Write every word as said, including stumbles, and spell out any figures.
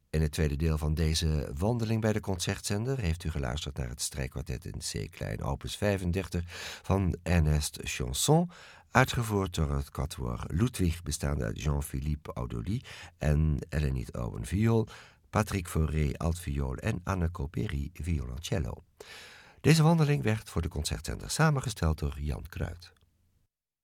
In het tweede deel van deze wandeling bij de concertzender heeft u geluisterd naar het strijkkwartet in C-klein opus vijfendertig van Ernest Chausson, uitgevoerd door het quatuor Ludwig, bestaande uit Jean-Philippe Audouly en Elenit Owen viool, Patrick Fauré altviool en Anne Coppery violoncello. Deze wandeling werd voor de concertzender samengesteld door Jan Kruid.